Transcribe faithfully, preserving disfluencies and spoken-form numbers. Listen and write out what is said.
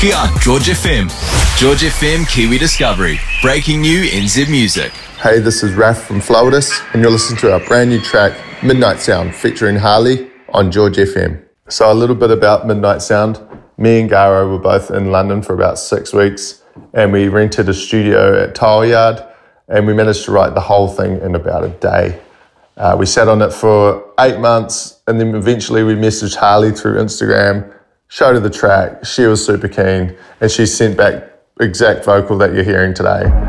Kia, George F M. George F M Kiwi Discovery. Breaking new N Z music. Hey, this is Raf from Flowidus, and you're listening to our brand new track, Midnight Sound, featuring Harley on George F M. So a little bit about Midnight Sound. Me and Garo were both in London for about six weeks, and we rented a studio at Tile Yard, and we managed to write the whole thing in about a day. Uh, we sat on it for eight months, and then eventually we messaged Harley through Instagram, showed her the track. She was super keen, and she sent back exact vocal that you're hearing today.